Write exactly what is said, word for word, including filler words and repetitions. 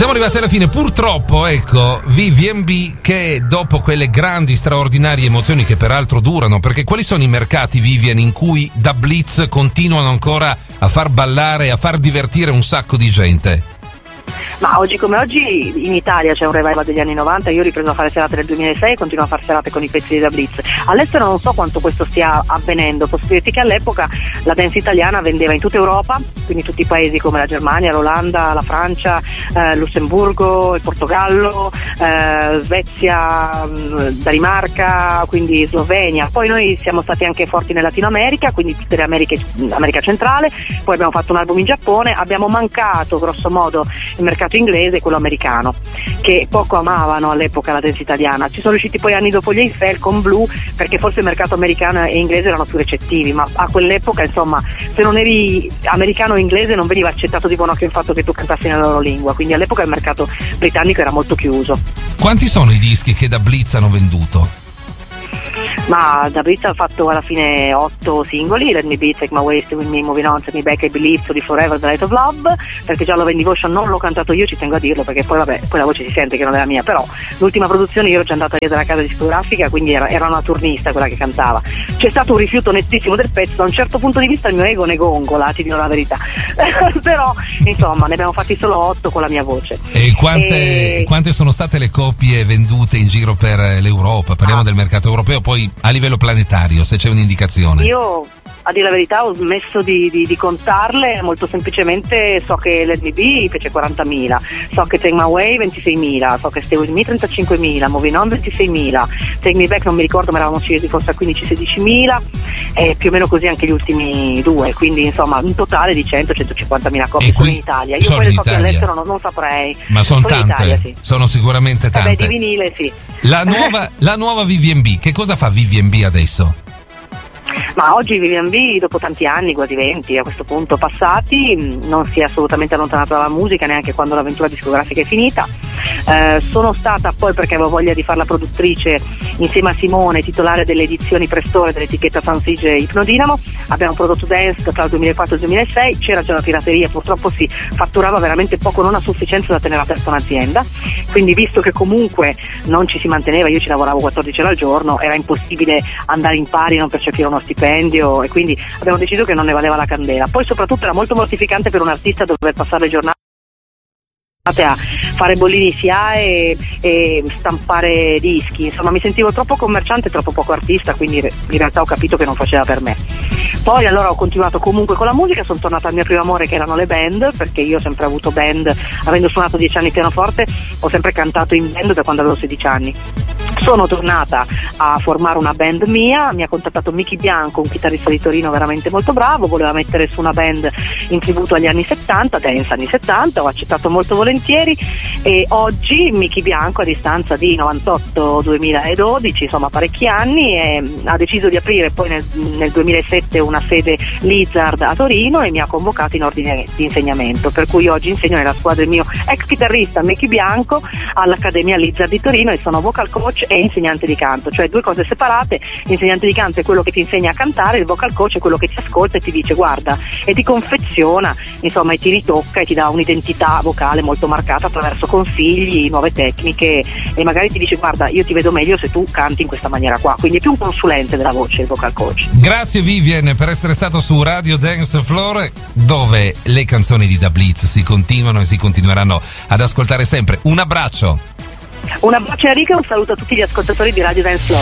Siamo arrivati alla fine, purtroppo, ecco, V V and B, che dopo quelle grandi, straordinarie emozioni che peraltro durano, perché quali sono i mercati, Vivian, in cui da Blitz continuano ancora a far ballare e a far divertire un sacco di gente? Ma oggi come oggi in Italia c'è un revival degli anni novanta, io ho ripreso a fare serate nel duemilasei e continuo a fare serate con i pezzi di Da Blitz. All'estero non so quanto questo stia avvenendo, posso dirti che all'epoca la dance italiana vendeva in tutta Europa, quindi tutti i paesi come la Germania, l'Olanda, la Francia, eh, Lussemburgo, il Portogallo, eh, Svezia, Danimarca, quindi Slovenia. Poi noi siamo stati anche forti nel Latino America, quindi tutte le Americhe, America centrale, poi abbiamo fatto un album in Giappone, abbiamo mancato grosso modo il mercato inglese e quello americano, che poco amavano all'epoca la dance italiana. Ci sono riusciti poi anni dopo gli Eiffel con Blue, perché forse il mercato americano e inglese erano più recettivi, ma a quell'epoca insomma se non eri americano o inglese non veniva accettato di buon occhio il fatto che tu cantassi nella loro lingua, quindi all'epoca il mercato britannico era molto chiuso. Quanti sono i dischi che Da Blitz hanno venduto? Ma Da Blitz ha fatto alla fine otto singoli: Let Me Be, Take My Way, Stay With Me, Moving On, Take Me Back, I Believe, So Di Forever, The Light of Love, perché già Love and Devotion non l'ho cantato io, ci tengo a dirlo perché poi vabbè, poi la voce si sente che non è la mia, però l'ultima produzione io ero già andata via dalla casa discografica, quindi era, era una turnista quella che cantava. C'è stato un rifiuto nettissimo del pezzo, da un certo punto di vista il mio ego ne gongola, ti dirò la verità però insomma ne abbiamo fatti solo otto con la mia voce. E quante, e... quante sono state le copie vendute in giro per l'Europa? Parliamo ah. del mercato europeo, poi a livello planetario, se c'è un'indicazione. Io, a dire la verità, ho smesso di, di, di contarle, molto semplicemente so che Let Me Be fece quarantamila, so che Take My Way ventiseimila, so che Stay With Me trentacinquemila, Moving On ventiseimila, Take Me Back non mi ricordo, ma eravamo scesi forse a quindici sedicimila, e più o meno così anche gli ultimi due, quindi insomma un totale di cento centocinquantamila copie solo in Italia. Io poi le copie all'estero non, non saprei. Ma sono tante, in Italia, sì. Sono sicuramente tante. Vabbè, di vinile sì. La nuova, la nuova V V and B, che cosa fa V V and B adesso? Ma oggi V V and B, dopo tanti anni, quasi venti a questo punto passati, non si è assolutamente allontanato dalla musica neanche quando l'avventura discografica è finita. Eh, sono stata poi, perché avevo voglia di fare la produttrice insieme a Simone, titolare delle edizioni Prestore dell'etichetta Soundstage Ipnodinamo. Abbiamo prodotto dance tra il duemilaquattro e il duemilasei, c'era già la pirateria, purtroppo si fatturava veramente poco, non a sufficienza da tenere aperta un'azienda, quindi visto che comunque non ci si manteneva, io ci lavoravo quattordici ore al giorno, era impossibile andare in pari, non percepire uno stipendio, e quindi abbiamo deciso che non ne valeva la candela. Poi soprattutto era molto mortificante per un artista dover passare le giornate a fare bollini S I A e, e stampare dischi, insomma mi sentivo troppo commerciante e troppo poco artista, quindi in realtà ho capito che non faceva per me. Poi allora ho continuato comunque con la musica, sono tornata al mio primo amore che erano le band, perché io ho sempre avuto band, avendo suonato dieci anni pianoforte ho sempre cantato in band da quando avevo sedici anni. Sono tornata a formare una band mia, mi ha contattato Michi Bianco, un chitarrista di Torino veramente molto bravo, voleva mettere su una band in tributo agli anni settanta, dance anni settanta, ho accettato molto volentieri, e oggi Michi Bianco, a distanza di novantotto duemiladodici, insomma parecchi anni, eh, ha deciso di aprire poi nel, nel duemilasette una sede Lizard a Torino e mi ha convocato in ordine di insegnamento, per cui oggi insegno nella squadra del mio ex chitarrista Michi Bianco all'Accademia Lizard di Torino e sono vocal coach e insegnante di canto, cioè due cose separate. L'insegnante di canto è quello che ti insegna a cantare, il vocal coach è quello che ti ascolta e ti dice guarda, e ti confeziona, insomma, e ti ritocca e ti dà un'identità vocale molto marcata attraverso consigli, nuove tecniche, e magari ti dice guarda, io ti vedo meglio se tu canti in questa maniera qua, quindi è più un consulente della voce il vocal coach. Grazie Vivian per essere stato su Radio Dance Floor, dove le canzoni di Da Blitz si continuano e si continueranno ad ascoltare sempre. Un abbraccio. Un abbraccio a Enrico e un saluto a tutti gli ascoltatori di Radio Dance Floor.